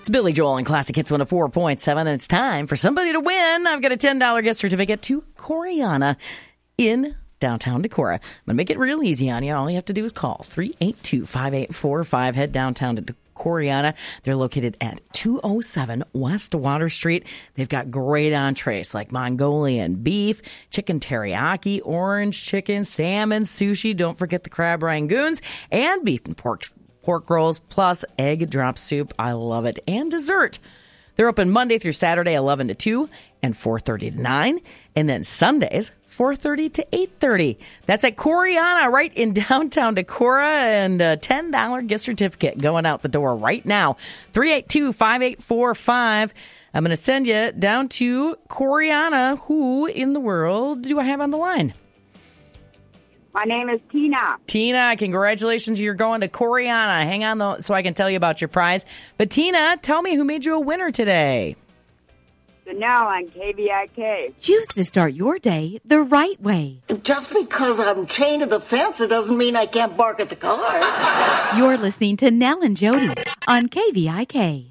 Billy Joel and Classic Hits 104.7, and it's time for somebody to win. I've got a $10 gift certificate to Coreana in downtown Decorah. I'm going to make it real easy on you. All you have to do is call 382-5845. Head downtown to Coreana. They're located at 207 West Water Street. They've got great entrees like Mongolian beef, chicken teriyaki, orange chicken, salmon, sushi. Don't forget the crab rangoons and beef and pork rolls, plus egg drop soup. I love it. And dessert. They're open Monday through Saturday, 11 to 2 and 4:30 to 9. And then Sundays, 4:30 to 8:30. That's at Coreana, right in downtown Decorah. And a $10 gift certificate going out the door right now. 382-5845. I'm going to send you down to Coreana. Who in the world do I have on the line? My name is Tina. Tina, congratulations. You're going to Coreana. Hang on, so I can tell you about your prize. But Tina, tell me who made you a winner today. Now on KVIK. Choose to start your day the right way. Just because I'm chained to the fence, it doesn't mean I can't bark at the car. You're listening to Nell and Jody on KVIK.